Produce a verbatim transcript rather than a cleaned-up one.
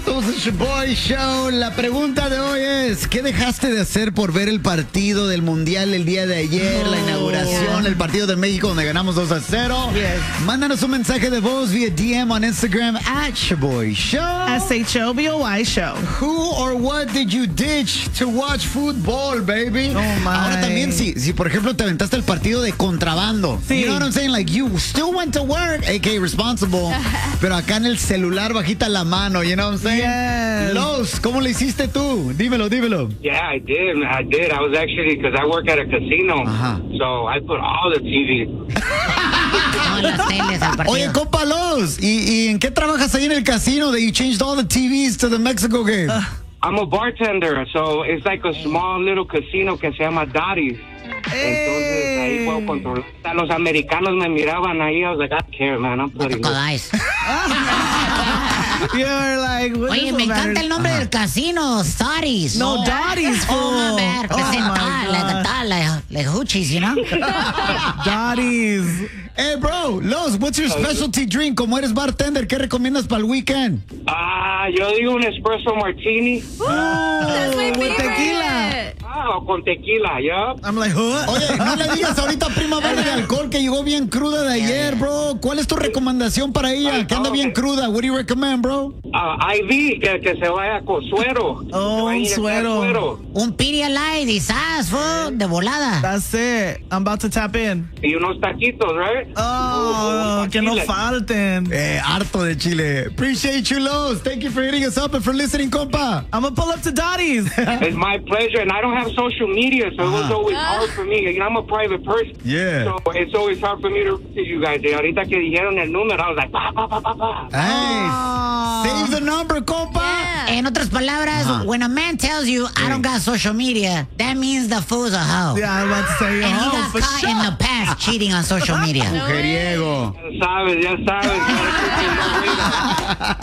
Somos el Shoboy Show. La pregunta de hoy es, ¿qué dejaste de hacer por ver el partido del Mundial el día de ayer? Oh, la inauguración, yeah. el partido de México donde ganamos dos a cero. Yes. Mándanos un mensaje de voz vía D M on Instagram at Shoboy Show. S H O B O Y Show. Who or what did you ditch to watch football, baby? Oh, my. Ahora también, si, si por ejemplo te aventaste el partido de contrabando. Sí. You know what I'm saying? Like, you still went to work, a k a responsible, pero acá en el celular bajita la mano, you know what I'm saying? Yes. Los, ¿cómo le hiciste tú? Dímelo, dímelo. Yeah, I did. I did. I was actually, because I work at a casino, Ajá. so I put all the T Vs. Todas las teles al partido. Oye, compa Los, ¿y, ¿y en qué trabajas ahí en el casino that you changed all the T Vs to the Mexico game? Uh. I'm a bartender, so it's like a small little casino que se llama Dottie's. Entonces ahí puedo controlar. Los americanos me miraban ahí. I was like, I don't care, man. I'm putting this. You're like, Oye, me encanta el nombre del casino, Dottie's. No, Dottie's, fool. Oh, man, oh my like, God. like, like hoochies, you know? Dottie's. Hey, bro, Los, what's your specialty drink? Como eres bartender, ¿qué recomiendas para el weekend? Ah, yo digo un espresso martini. Oh, That's my with favorite. tequila. Ah, con tequila, yeah. I'm like, what? Oye, no le digas ahorita prima verde de alcohol que llegó bien cruda de ayer, bro. ¿Cuál es tu recomendación para ella? Que anda bien cruda. What do you recommend, bro? Uh, I V, que, que se vaya con suero. Oh, un suero. suero. Un Pedialyte y sas, fool, de volada. That's it. I'm about to tap in. Y unos taquitos, right? Oh, uh, que no falten. Eh, harto de chile. Appreciate you, Los. Thank you for hitting us up and for listening, compa. I'm gonna pull up to Dottie's. It's my pleasure, and I don't have social media, so uh-huh. it was always hard for me. You know, I'm a private person. Yeah. So it's always hard for me to reach you guys. Y ahorita que dijeron el número, I was like, pa, pa, pa, pa, pa. Hey, oh. Save the number, compa. Yeah. En otras palabras, uh-huh. when a man tells you, I don't got social media, that means the fool's a hoe. Yeah, I'm about to say, and oh, he got for caught sure. in the past cheating on social media. Mujeriego. Ya sabes, ya sabes.